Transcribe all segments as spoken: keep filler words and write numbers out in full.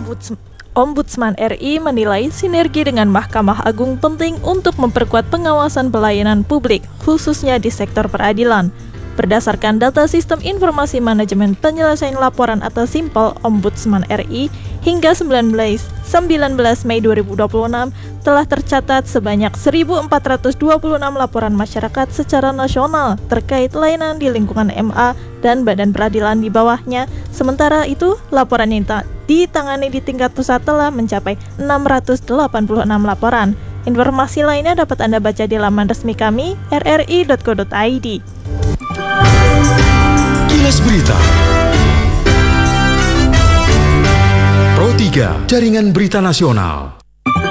Ombuds- Ombudsman R I menilai sinergi dengan Mahkamah Agung penting untuk memperkuat pengawasan pelayanan publik, khususnya di sektor peradilan. Berdasarkan data Sistem Informasi Manajemen Penyelesaian Laporan atau SIMPEL Ombudsman R I, hingga sembilan belas Mei dua ribu dua puluh enam telah tercatat sebanyak seribu empat ratus dua puluh enam laporan masyarakat secara nasional terkait layanan di lingkungan M A dan badan peradilan di bawahnya. Sementara itu, laporan yang ta- ditangani di tingkat pusat telah mencapai enam ratus delapan puluh enam laporan. Informasi lainnya dapat Anda baca di laman resmi kami r r i dot co dot i d. Kilas Berita Pro tiga, Jaringan Berita Nasional.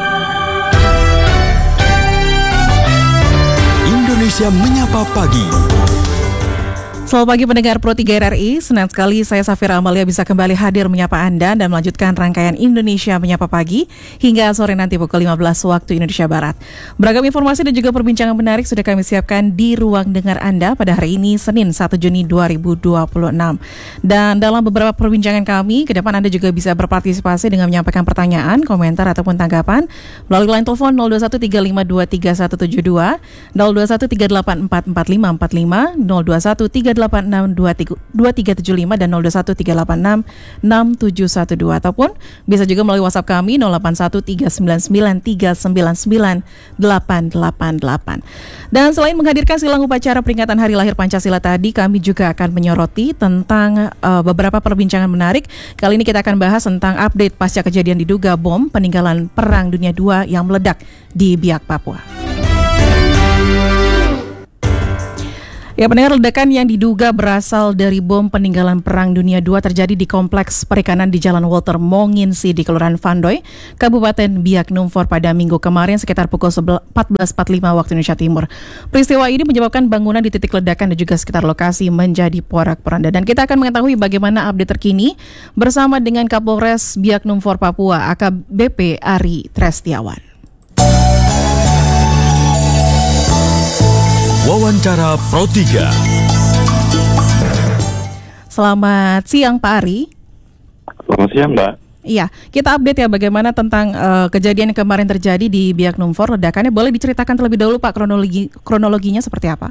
Indonesia Menyapa Pagi. Selamat pagi pendengar Pro tiga R R I, senang sekali saya Safira Amalia bisa kembali hadir menyapa Anda dan melanjutkan rangkaian Indonesia Menyapa Pagi hingga sore nanti pukul lima belas waktu Indonesia Barat. Beragam informasi dan juga perbincangan menarik sudah kami siapkan di ruang dengar Anda pada hari ini Senin satu Juni dua ribu dua puluh enam. Dan dalam beberapa perbincangan kami, ke depan Anda juga bisa berpartisipasi dengan menyampaikan pertanyaan, komentar ataupun tanggapan melalui line telepon nol dua satu tiga lima dua tiga satu tujuh dua, nol dua satu tiga delapan empat empat lima empat lima, nol dua satu tiga delapan enam dua tiga tujuh lima dan nol dua satu tiga delapan enam enam tujuh satu dua, ataupun bisa juga melalui WhatsApp kami nol delapan satu tiga sembilan sembilan tiga sembilan sembilan delapan delapan delapan. Dan selain menghadirkan silang upacara peringatan Hari Lahir Pancasila tadi, kami juga akan menyoroti tentang uh, beberapa perbincangan menarik. Kali ini kita akan bahas tentang update pasca kejadian diduga bom peninggalan Perang Dunia kedua yang meledak di Biak, Papua. Ya, pendengar, ledakan yang diduga berasal dari bom peninggalan Perang Dunia kedua terjadi di kompleks perikanan di Jalan Walter Monginsi di Kelurahan Vandoy, Kabupaten Biak Numfor pada Minggu kemarin sekitar pukul empat belas empat puluh lima waktu Indonesia Timur. Peristiwa ini menyebabkan bangunan di titik ledakan dan juga sekitar lokasi menjadi porak-poranda. Dan kita akan mengetahui bagaimana update terkini bersama dengan Kapolres Biak Numfor Papua, A K B P Ari Trestiawan. Wawancara Pro tiga. Selamat siang Pak Ari. Selamat siang Mbak. Iya, kita update ya bagaimana tentang uh, kejadian yang kemarin terjadi di Biak Numfor, ledakannya. Boleh diceritakan terlebih dahulu Pak, kronologi kronologinya seperti apa?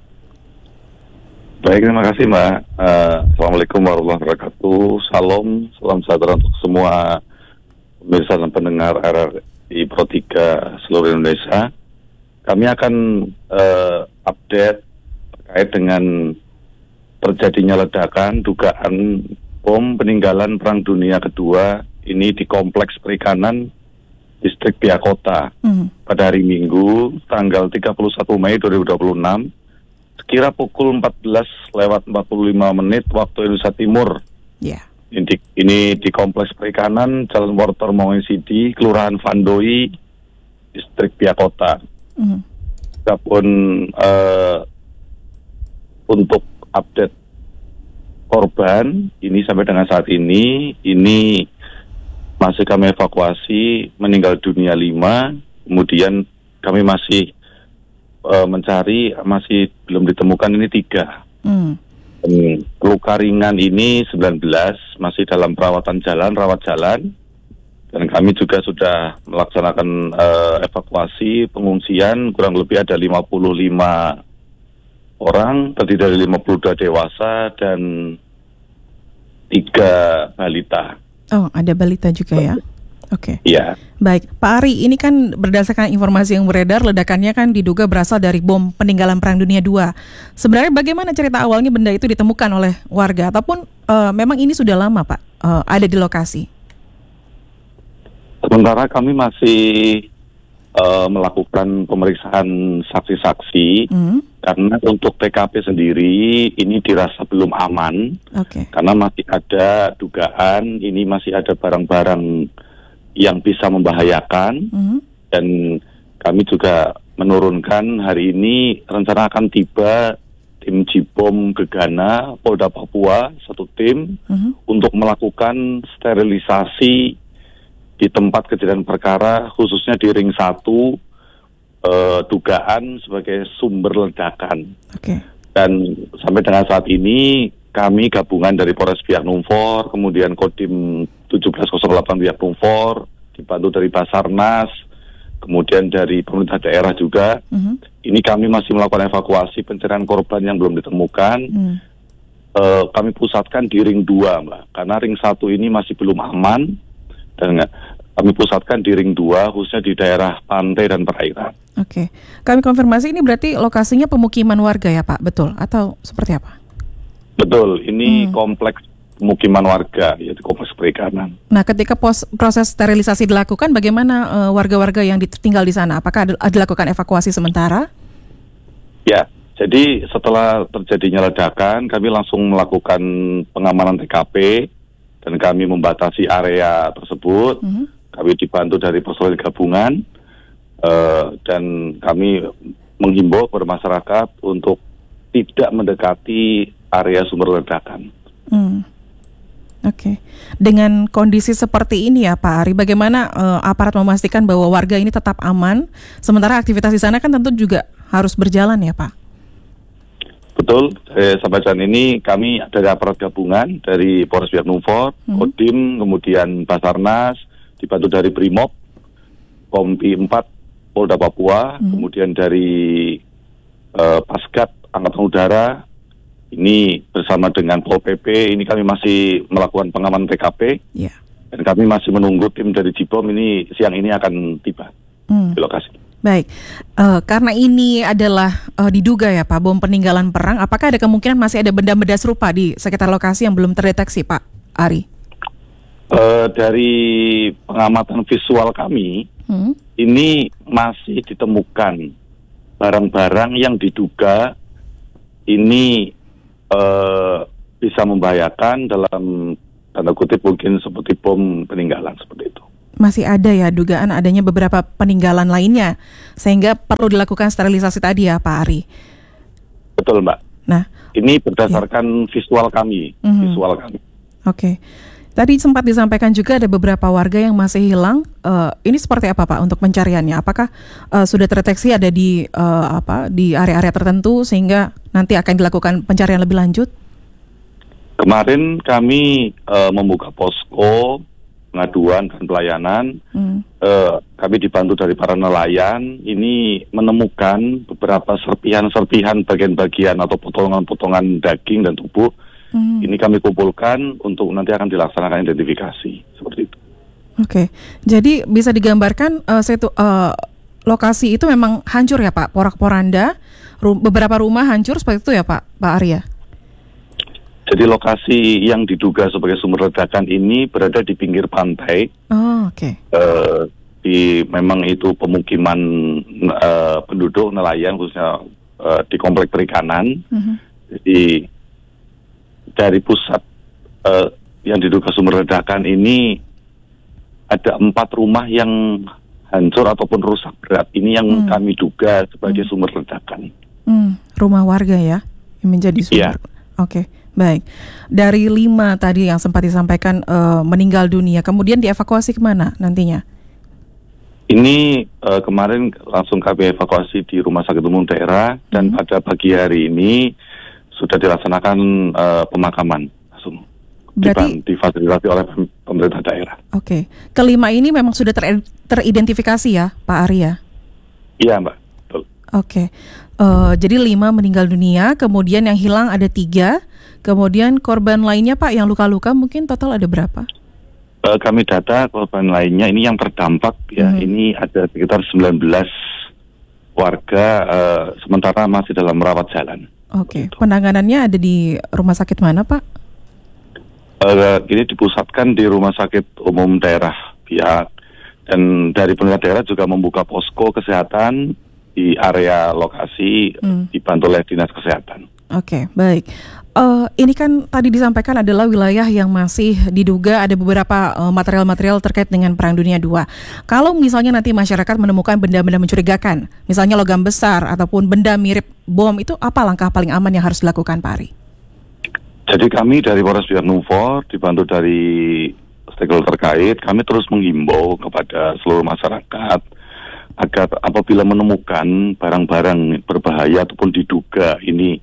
Baik, terima kasih Mbak. Uh, Assalamualaikum warahmatullahi wabarakatuh. Salam, salam sejahtera untuk semua pemirsa dan pendengar R R I Pro tiga seluruh Indonesia. Kami akan uh, update terkait dengan terjadinya ledakan dugaan bom peninggalan Perang Dunia kedua ini di kompleks perikanan distrik Biak Kota mm. pada hari Minggu tanggal tiga puluh satu Mei dua ribu dua puluh enam sekira pukul empat belas lewat empat puluh lima menit waktu Indonesia Timur. Yeah. Ini, ini di kompleks perikanan Jalan Walter Monginsi, Kelurahan Vandoy, distrik Biak Kota. Mm. Adapun uh, untuk update korban ini sampai dengan saat ini ini masih kami evakuasi, meninggal dunia lima, kemudian kami masih uh, mencari, masih belum ditemukan ini tiga. Mm. Luka ringan ini sembilan belas, masih dalam perawatan jalan, rawat jalan. Dan kami juga sudah melaksanakan uh, evakuasi pengungsian, kurang lebih ada lima puluh lima orang, terdiri dari lima puluh dua dewasa dan tiga balita. Oh, ada balita juga ya? Oke. Okay. Iya. Baik, Pak Ari, ini kan berdasarkan informasi yang beredar, ledakannya kan diduga berasal dari bom peninggalan Perang Dunia kedua. Sebenarnya bagaimana cerita awalnya benda itu ditemukan oleh warga, ataupun uh, memang ini sudah lama Pak uh, ada di lokasi? Sementara kami masih uh, melakukan pemeriksaan saksi-saksi, mm. karena untuk T K P sendiri ini dirasa belum aman, okay. karena masih ada dugaan ini masih ada barang-barang yang bisa membahayakan, mm. dan kami juga menurunkan hari ini rencana akan tiba tim Jibom Gegana Polda Papua satu tim mm. untuk melakukan sterilisasi di tempat kejadian perkara, khususnya di ring satu, uh, dugaan sebagai sumber ledakan. Okay. Dan sampai dengan saat ini kami gabungan dari Polres Biak Numfor, kemudian Kodim tujuh belas nol delapan Biak Numfor, dibantu dari Basarnas, kemudian dari pemerintah daerah juga. Mm-hmm. Ini kami masih melakukan evakuasi pencarian korban yang belum ditemukan. Mm. Uh, kami pusatkan di ring dua, Mbak, karena ring satu ini masih belum aman, dan kami pusatkan di ring dua, khususnya di daerah pantai dan perairan. Oke, kami konfirmasi ini berarti lokasinya pemukiman warga ya Pak, betul? Atau seperti apa? Betul, ini hmm. kompleks pemukiman warga, yaitu kompleks perikanan. Nah, ketika pos, proses sterilisasi dilakukan, bagaimana uh, warga-warga yang tinggal di sana? Apakah ada, dilakukan evakuasi sementara? Ya, jadi setelah terjadinya ledakan, kami langsung melakukan pengamanan T K P, dan kami membatasi area tersebut. Hmm. Kami dibantu dari personel gabungan, uh, dan kami menghimbau kepada masyarakat untuk tidak mendekati area sumber ledakan. Hmm. Oke, okay. Dengan kondisi seperti ini ya Pak Ari, bagaimana uh, aparat memastikan bahwa warga ini tetap aman, sementara aktivitas di sana kan tentu juga harus berjalan ya Pak? Betul, eh, sampai saat ini kami dari aparat gabungan dari Polres Biak Numfor, hmm. Kodim, kemudian Basarnas, dibantu dari Brimob, Kompi empat, Polda Papua, hmm. kemudian dari uh, Pasgat, Angkatan Udara, ini bersama dengan Pol P P, ini kami masih melakukan pengamanan T K P, yeah. dan kami masih menunggu tim dari Jibom ini siang ini akan tiba hmm. di lokasi. Baik, uh, karena ini adalah uh, diduga ya Pak, bom peninggalan perang, apakah ada kemungkinan masih ada benda-benda serupa di sekitar lokasi yang belum terdeteksi Pak Ari? Uh, dari pengamatan visual kami, hmm. ini masih ditemukan barang-barang yang diduga ini uh, bisa membahayakan, dalam tanda kutip mungkin seperti bom peninggalan seperti itu. Masih ada ya dugaan adanya beberapa peninggalan lainnya, sehingga perlu dilakukan sterilisasi tadi ya Pak Ari? Betul Mbak. Nah, ini berdasarkan ya. visual kami, mm-hmm. visual kami. Oke. Okay. Tadi sempat disampaikan juga ada beberapa warga yang masih hilang. Uh, ini seperti apa Pak untuk pencariannya? Apakah uh, sudah terdeteksi ada di uh, apa di area-area tertentu sehingga nanti akan dilakukan pencarian lebih lanjut? Kemarin kami uh, membuka posko pengaduan dan pelayanan. Hmm. Uh, kami dibantu dari para nelayan. Ini menemukan beberapa serpihan-serpihan bagian-bagian atau potongan-potongan daging dan tubuh. Hmm. Ini kami kumpulkan untuk nanti akan dilaksanakan identifikasi seperti itu. Oke, okay. Jadi bisa digambarkan uh, setu, uh, lokasi itu memang hancur ya Pak, porak-poranda, ru- beberapa rumah hancur seperti itu ya Pak, Pak Arya? Jadi lokasi yang diduga sebagai sumber ledakan ini berada di pinggir pantai. Oh, oke. Okay. Uh, di memang itu pemukiman uh, penduduk nelayan khususnya uh, di komplek perikanan. Uh-huh. Jadi dari pusat uh, yang diduga sumber ledakan ini ada empat rumah yang hancur ataupun rusak berat. Ini yang hmm. kami duga sebagai hmm. sumber ledakan. Hmm. Rumah warga ya yang menjadi sumber. Yeah. Oke, okay. Baik. Dari lima tadi yang sempat disampaikan uh, meninggal dunia, kemudian dievakuasi kemana nantinya? Ini uh, kemarin langsung kami evakuasi di Rumah Sakit Umum Daerah dan hmm. pada pagi hari ini sudah dilaksanakan uh, pemakaman langsung. Berarti difasilitasi oleh pemerintah daerah. Oke, okay. Kelima ini memang sudah ter- teridentifikasi ya, Pak Arya? Iya, Mbak. Betul. Oke, okay. uh, jadi lima meninggal dunia, kemudian yang hilang ada tiga, kemudian korban lainnya Pak yang luka-luka mungkin total ada berapa? Uh, kami data korban lainnya ini yang terdampak ya, hmm. ini ada sekitar sembilan belas warga, uh, sementara masih dalam merawat jalan. Oke, okay. Penanganannya ada di rumah sakit mana Pak? Uh, ini dipusatkan di Rumah Sakit Umum Daerah Biak, dan dari pemerintah daerah juga membuka posko kesehatan di area lokasi hmm. dibantu oleh Dinas Kesehatan. Oke, okay, baik. Uh, ini kan tadi disampaikan adalah wilayah yang masih diduga ada beberapa uh, material-material terkait dengan Perang Dunia kedua. Kalau misalnya nanti masyarakat menemukan benda-benda mencurigakan, misalnya logam besar ataupun benda mirip bom, itu apa langkah paling aman yang harus dilakukan Pak Ari? Jadi kami dari Polres Biak Numfor dibantu dari stakeholder terkait, kami terus menghimbau kepada seluruh masyarakat agar apabila menemukan barang-barang berbahaya ataupun diduga ini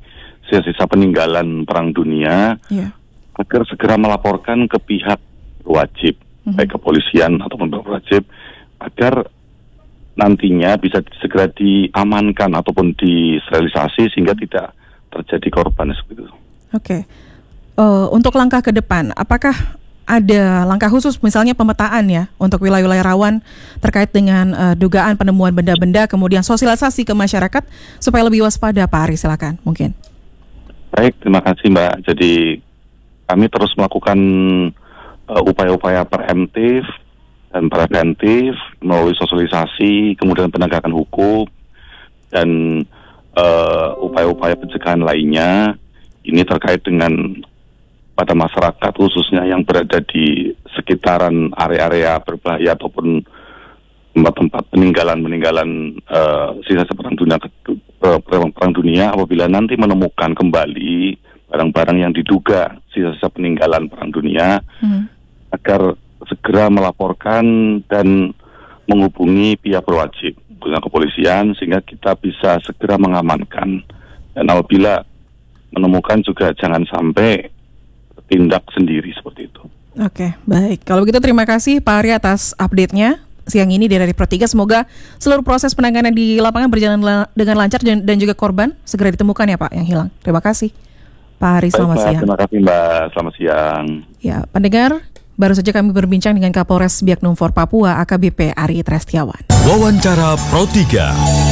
sisa-sisa peninggalan Perang Dunia, yeah. agar segera melaporkan ke pihak berwajib, mm-hmm. baik kepolisian ataupun pihak berwajib, agar nantinya bisa segera diamankan ataupun disterilisasi sehingga tidak terjadi korban seperti itu. Oke, okay. uh, untuk langkah ke depan, apakah ada langkah khusus misalnya pemetaan ya untuk wilayah-wilayah rawan terkait dengan uh, dugaan penemuan benda-benda, kemudian sosialisasi ke masyarakat supaya lebih waspada? Pak Ari, silakan mungkin. Baik, terima kasih Mbak. Jadi kami terus melakukan uh, upaya-upaya preemptif dan preventif melalui sosialisasi, kemudian penegakan hukum, dan uh, upaya-upaya pencegahan lainnya. Ini terkait dengan pada masyarakat khususnya yang berada di sekitaran area-area berbahaya ataupun tempat-tempat peninggalan-peninggalan uh, sisa perang dunia, uh, perang dunia apabila nanti menemukan kembali barang-barang yang diduga sisa-sisa peninggalan perang dunia, hmm. agar segera melaporkan dan menghubungi pihak berwajib, khususnya kepolisian, sehingga kita bisa segera mengamankan. Dan apabila menemukan juga jangan sampai tindak sendiri seperti itu. Oke, baik. Kalau begitu terima kasih Pak Ari atas update-nya siang ini dari Pro tiga. Semoga seluruh proses penanganan di lapangan berjalan la- dengan lancar dan, dan juga korban segera ditemukan ya Pak yang hilang. Terima kasih Pak Ari, selamat Baik, siang. Terima kasih Mbak, selamat siang. Ya, pendengar, baru saja kami berbincang dengan Kapolres Biak Numfor Papua A K B P Ari Trestiawan. Wawancara Pro tiga.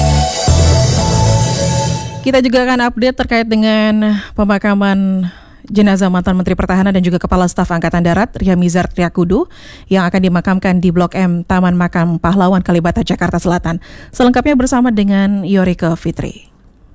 Kita juga akan update terkait dengan pemakaman jenazah mantan Menteri Pertahanan dan juga Kepala Staf Angkatan Darat Ria Mizar Triakudu yang akan dimakamkan di Blok M Taman Makam Pahlawan Kalibata, Jakarta Selatan. Selengkapnya bersama dengan Yorike Fitri.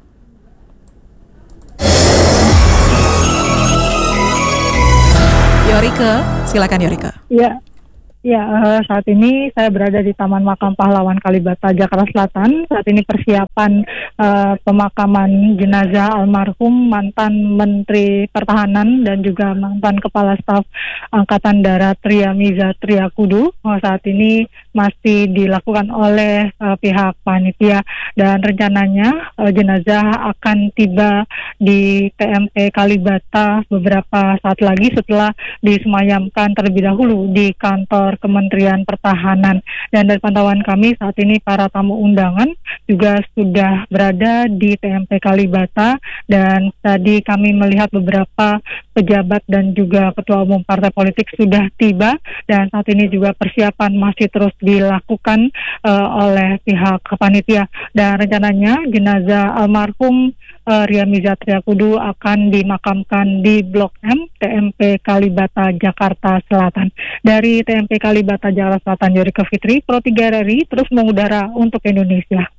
Yorike, silakan Yorike. Ya, ya uh, saat ini saya berada di Taman Makam Pahlawan Kalibata, Jakarta Selatan. Saat ini persiapan uh, pemakaman jenazah almarhum mantan Menteri Pertahanan dan juga mantan Kepala Staf Angkatan Darat Ria Mizar Triakudu. Uh, saat ini masih dilakukan oleh uh, pihak panitia dan rencananya uh, jenazah akan tiba di T M P Kalibata beberapa saat lagi setelah disemayamkan terlebih dahulu di kantor Kementerian Pertahanan. Dan dari pantauan kami saat ini para tamu undangan juga sudah berada di T M P Kalibata, dan tadi kami melihat beberapa pejabat dan juga ketua umum partai politik sudah tiba, dan saat ini juga persiapan masih terus dilakukan uh, oleh pihak panitia. Dan rencananya jenazah almarhum uh, Ria Mizar Triakudu akan dimakamkan di Blok M T M P Kalibata, Jakarta Selatan. Dari T M P Kalibata, Jakarta Selatan, Yorike Fitri, Pro tiga R R I terus mengudara untuk Indonesia.